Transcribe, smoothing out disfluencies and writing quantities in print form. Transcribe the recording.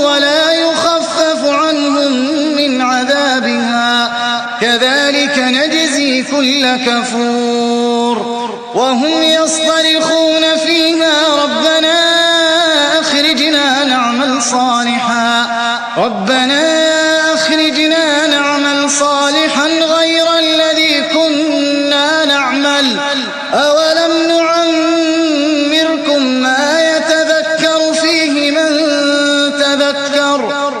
ولا يخفف عنهم من عذابها كذلك نجزي كل كفور وهم يصطرخون فيها ربنا أخرجنا نعمل صالحا غير الذي كنا نعمل أولم